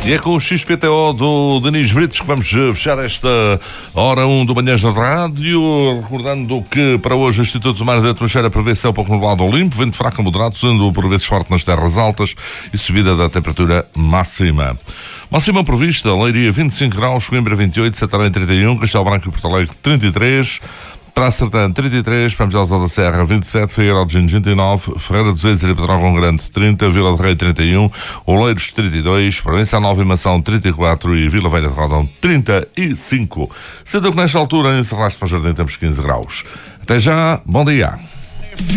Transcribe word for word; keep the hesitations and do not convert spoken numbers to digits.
E é com o X P T O do Denis Brites que vamos fechar esta hora um do Manhãs da Rádio, recordando que para hoje o Instituto do Mar e da Atmosfera prevê céu pouco nublado ou limpo, vento fraco a moderado, sendo por vezes forte nas terras altas e subida da temperatura máxima. Máxima prevista: Leiria vinte e cinco graus, Coimbra vinte e oito, Santarém trinta e um, Castelo Branco e Porto Alegre trinta e três, Praça Sertã trinta e três, Pamplhosa da Serra vinte e sete, Figueiró de vinte e nove, Ferreira dos Reis e Pedrógão Grande trinta, Vila de Rei trinta e um, Oleiros trinta e dois, Provença Nova e Mação trinta e quatro e Vila Velha de Rodão trinta e cinco. Sendo que nesta altura encerraste para o Jardim temos quinze graus. Até já, bom dia.